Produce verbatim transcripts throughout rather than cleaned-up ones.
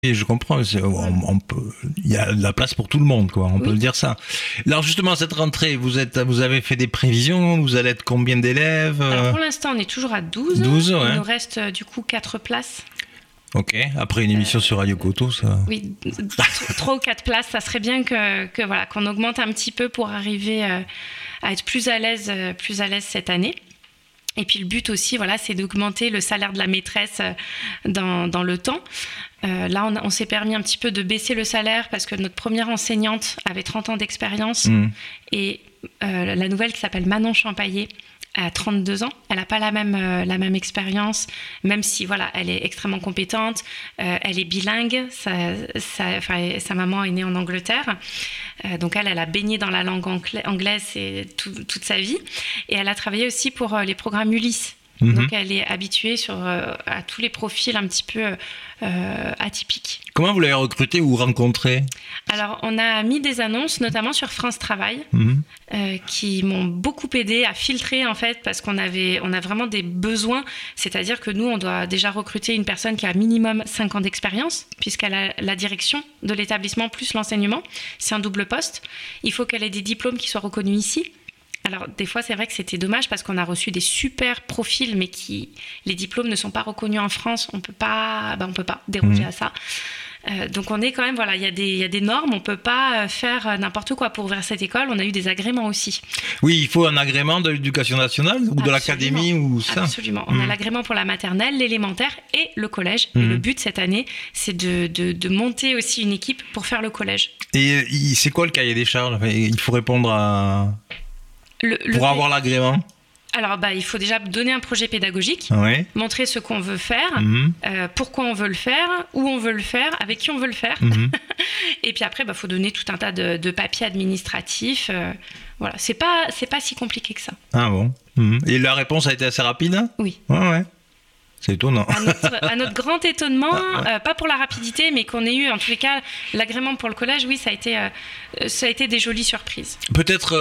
Et je comprends, c'est, on, on peut, il y a de la place pour tout le monde, quoi. On oui. peut le dire ça. Alors justement, cette rentrée, vous êtes, vous avez fait des prévisions. Vous allez être combien d'élèves? Alors pour l'instant, on est toujours à douze. douze, ouais. Il nous reste du coup quatre places. Ok. Après une émission euh, sur Radio Koto, ça. Oui, trois ou quatre places. Ça serait bien que, que voilà, qu'on augmente un petit peu pour arriver à être plus à l'aise, plus à l'aise cette année. Et puis le but aussi, voilà, c'est d'augmenter le salaire de la maîtresse dans, dans le temps. Euh, là, on, on s'est permis un petit peu de baisser le salaire parce que notre première enseignante avait trente ans d'expérience mmh. et euh, la nouvelle qui s'appelle Manon Champaillet a trente-deux ans. Elle n'a pas la même, euh, la même expérience, même si voilà, elle est extrêmement compétente, euh, elle est bilingue, sa, sa, sa maman est née en Angleterre, euh, donc elle, elle a baigné dans la langue angla- anglaise et tout, toute sa vie, et elle a travaillé aussi pour euh, les programmes Ulysse. Mmh. Donc elle est habituée sur, euh, à tous les profils un petit peu euh, atypiques. Comment vous l'avez recrutée ou rencontrée? Alors on a mis des annonces, notamment sur France Travail, mmh. euh, qui m'ont beaucoup aidé à filtrer en fait, parce qu'on avait, on a vraiment des besoins. C'est-à-dire que nous, on doit déjà recruter une personne qui a minimum cinq ans d'expérience, puisqu'elle a la direction de l'établissement plus l'enseignement. C'est un double poste. Il faut qu'elle ait des diplômes qui soient reconnus ici. Alors, des fois, c'est vrai que c'était dommage parce qu'on a reçu des super profils, mais qui, les diplômes ne sont pas reconnus en France. On peut pas, ben, on peut pas déroger mmh. à ça. Euh, donc, on est quand même, voilà, il y a des, il y a des normes. On peut pas faire n'importe quoi pour ouvrir cette école. On a eu des agréments aussi. Oui, il faut un agrément de l'éducation nationale ou Absolument. de l'académie ou ça. Absolument. On mmh. a l'agrément pour la maternelle, l'élémentaire et le collège. Mmh. Et le but cette année, c'est de, de, de monter aussi une équipe pour faire le collège. Et c'est quoi le cahier des charges? Il faut répondre à... Le, le pour avoir l'agrément? Alors, bah, il faut déjà donner un projet pédagogique, ouais. montrer ce qu'on veut faire, mmh. euh, pourquoi on veut le faire, où on veut le faire, avec qui on veut le faire. Mmh. Et puis après, il bah, faut donner tout un tas de, de papiers administratifs. Euh, voilà, c'est pas, c'est pas si compliqué que ça. Ah bon? Mmh. Et la réponse a été assez rapide? Oui. Ouais, ouais. C'est étonnant. À notre, à notre grand étonnement, ah, ouais. euh, pas pour la rapidité, mais qu'on ait eu, en tous les cas, l'agrément pour le collège, oui, ça a été, euh, ça a été des jolies surprises. Peut-être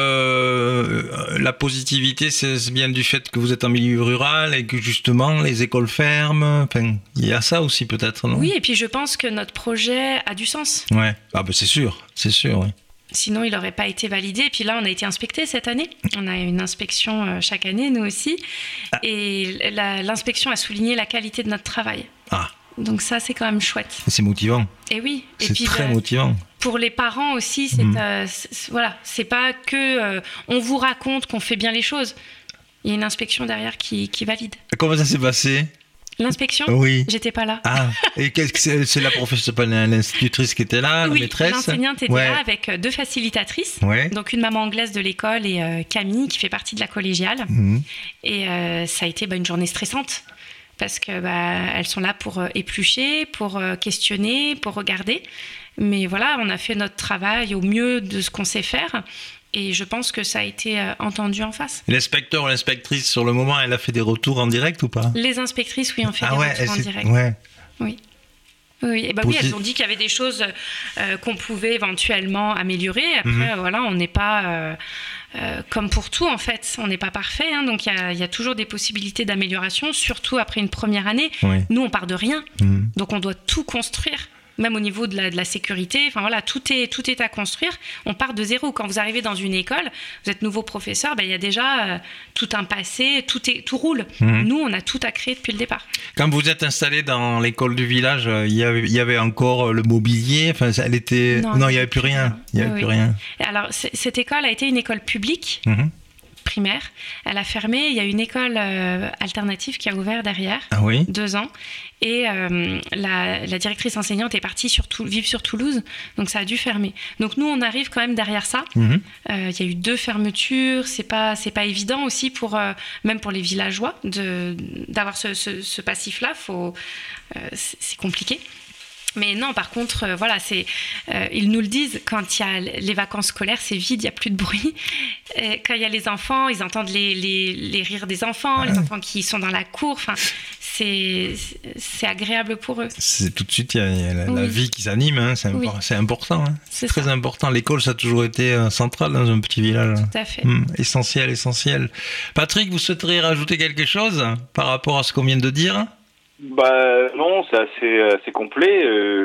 euh, la positivité, c'est bien du fait que vous êtes en milieu rural et que justement, les écoles ferment. Enfin, il y a ça aussi peut-être, non? Oui, et puis je pense que notre projet a du sens. Ouais, ah, ben c'est sûr, c'est sûr, oui. Sinon, il n'aurait pas été validé. Et puis là, on a été inspecté cette année. On a une inspection chaque année, nous aussi. Ah. Et la, l'inspection a souligné la qualité de notre travail. Ah. Donc ça, c'est quand même chouette. C'est motivant. Et oui. C'est et puis, très euh, motivant. Pour les parents aussi, c'est, mmh. euh, c'est, voilà, c'est pas que euh, on vous raconte qu'on fait bien les choses. Il y a une inspection derrière qui, qui valide. Comment ça s'est passé? L'inspection? Oui. J'étais pas là. Ah, et qu'est-ce que c'est, c'est la professeure, l'institutrice qui était là, oui, la maîtresse? L'enseignante était ouais. là avec deux facilitatrices. Ouais. Donc une maman anglaise de l'école et euh, Camille qui fait partie de la collégiale. Mmh. Et euh, ça a été bah, une journée stressante parce que bah, elles sont là pour euh, éplucher, pour euh, questionner, pour regarder. Mais voilà, on a fait notre travail au mieux de ce qu'on sait faire. Et je pense que ça a été euh, entendu en face. L'inspecteur ou l'inspectrice, sur le moment, elle a fait des retours en direct ou pas? Les inspectrices, oui, ont fait ah des ouais, retours en c'est... direct. Ouais. Oui. Oui, et bah oui, elles ont dit qu'il y avait des choses euh, qu'on pouvait éventuellement améliorer. Après, mm-hmm. voilà, on n'est pas... Euh, euh, comme pour tout, en fait, on n'est pas parfait. Hein, donc, il y, y a toujours des possibilités d'amélioration, surtout après une première année. Oui. Nous, on part de rien. Mm-hmm. Donc, on doit tout construire. Même au niveau de la, de la sécurité, enfin voilà, tout est, tout est à construire. On part de zéro. Quand vous arrivez dans une école, vous êtes nouveau professeur, ben, il y a déjà euh, tout un passé, tout, est, tout roule. Mmh. Nous, on a tout à créer depuis le départ. Quand vous êtes installé dans l'école du village, il y avait, il y avait encore le mobilier, enfin, elle était... Non, non il n'y avait plus rien. Il y avait oui, plus oui. rien. Alors, cette école a été une école publique. Mmh. Primaire. Elle a fermé. Il y a une école euh, alternative qui a ouvert derrière, ah oui deux ans. Et euh, la, la directrice enseignante est partie sur Tou- vivre sur Toulouse, donc ça a dû fermer. Donc nous, on arrive quand même derrière ça. Mm-hmm. Euh, il y a eu deux fermetures. C'est pas, c'est pas évident aussi pour euh, même pour les villageois de d'avoir ce, ce, ce passif-là. Faut, euh, c'est, c'est compliqué. Mais non, par contre, euh, voilà, c'est, euh, ils nous le disent, quand il y a les vacances scolaires, c'est vide, il n'y a plus de bruit. Et quand il y a les enfants, ils entendent les, les, les rires des enfants, ah. les enfants qui sont dans la cour. Enfin, c'est, c'est agréable pour eux. C'est, tout de suite, il y a, il y a la, oui. la vie qui s'anime, hein, c'est, oui. impor- c'est important. Hein. C'est, c'est très ça. important. L'école, ça a toujours été euh, central dans un petit village. Tout à fait. Hum, essentiel, essentiel. Patrick, vous souhaiteriez rajouter quelque chose par rapport à ce qu'on vient de dire ? Bah non, c'est assez, assez complet. Euh,